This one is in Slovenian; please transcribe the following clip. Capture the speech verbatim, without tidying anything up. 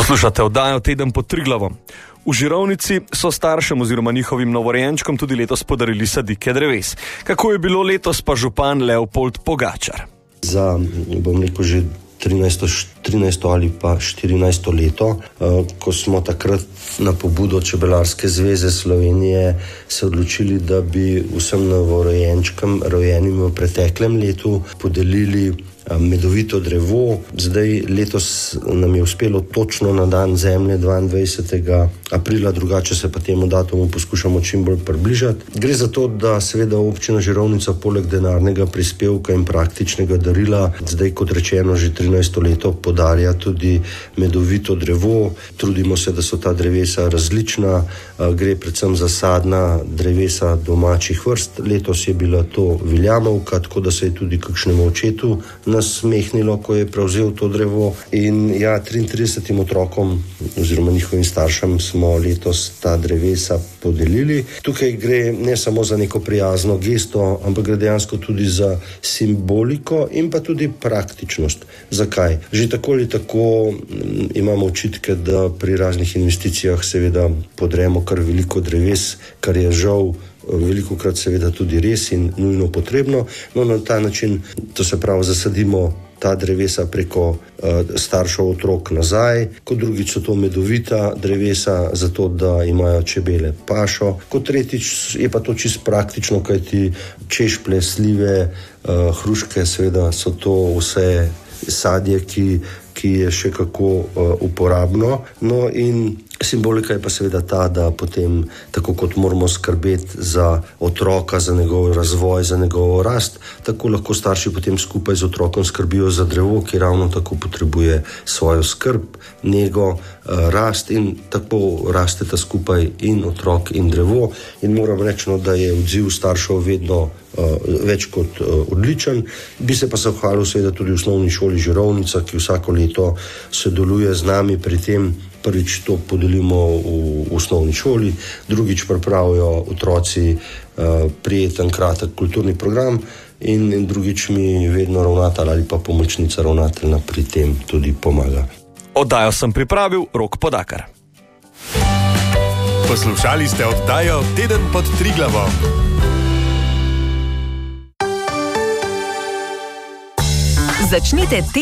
Poslušate oddajo Teden pod Triglavom. V Žirovnici so staršem oziroma njihovim novorojenčkom tudi letos podarili sadike dreves. Kako je bilo letos, pa župan Leopold Pogačar. Za, bom rekel, že trinajsto, trinajsto ali pa štirinajsto leto, ko smo takrat na pobudo Čebelarske zveze Slovenije se odločili, da bi vsem novorojenčkom, rojenim v preteklem letu, podelili medovito drevo. Zdaj letos nam je uspelo točno na dan zemlje dvaindvajsetega aprila, drugače se pa temu datumu poskušamo čim bolj približati. Gre za to, da seveda občina Žirovnica poleg denarnega prispevka in praktičnega darila zdaj, kot rečeno, že trinajsto leto podarja tudi medovito drevo. Trudimo se, da so ta drevesa različna, gre predvsem za sadna drevesa domačih vrst. Letos je bila to viljamovka, tako da se je tudi kakšnemu očetu nasmehnilo, ko je prevzel to drevo. In ja, triintridesetim otrokom oziroma njihovim staršem smo letos ta drevesa podelili. Tukaj gre ne samo za neko prijazno gesto, ampak gre dejansko tudi za simboliko in pa tudi praktičnost. Zakaj? Že tako ali tako imamo očitke, da pri raznih investicijah seveda podremo kar veliko dreves, kar je žal veliko krat seveda tudi res in nujno potrebno. No, na ta način, to se pravi, zasadimo ta drevesa preko uh, staršev otrok nazaj. Kot drugič so to medovita drevesa, zato da imajo čebele pašo. Kot tretjič je pa to čisto praktično, kajti češplje, slive, uh, hruške, seveda so to vse sadje, ki, ki je še kako uh, uporabno. No in simbolika je pa seveda ta, da potem, tako kot moramo skrbeti za otroka, za njegov razvoj, za njegovo rast, tako lahko starši potem skupaj z otrokom skrbijo za drevo, ki ravno tako potrebuje svojo skrb, nego, rast, in tako rasteta skupaj in otrok in drevo. In moram reči, da je odziv staršev vedno Uh, več kot uh, odličen. Bi se pa zahvalil seveda tudi v osnovni šoli Žirovnica, ki vsako leto sodeluje z nami pri tem. Prvič to podelimo v, v osnovni šoli, drugič pripravijo otroci uh, prijeten kratek kulturni program in, in drugič mi vedno ravnatelj ali pa pomočnica ravnatelja pri tem tudi pomaga. Oddajo sem pripravil Rok Podakar. Poslušali ste oddajo Teden pod Triglavom. Začnite